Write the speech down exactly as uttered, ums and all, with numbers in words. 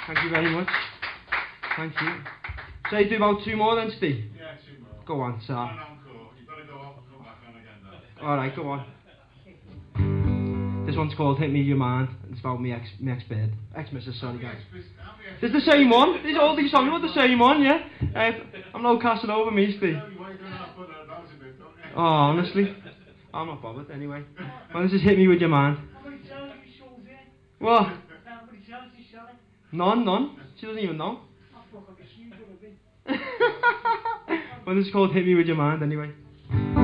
Thank you very much. Thank you. So you do about two more then, Steve? Yeah, two more. Go on, sir. One encore. You've got to go off and come back on again, though. Alright, go on. This one's called Hit Me Your Mind. It's about me ex, me ex-bed. Ex-missus, sorry guys. It's the same one. These all these songs are the same one, yeah? Uh, I'm no casting over me, Steve. Oh, honestly. I'm not bothered anyway. Well, this is Hit Me With Your Mind. How many times have you sold it? What? How many times have you sold it? None, none. She doesn't even know. I fuck up the sleeve, would have been. Well, this is called Hit Me With Your Mind anyway.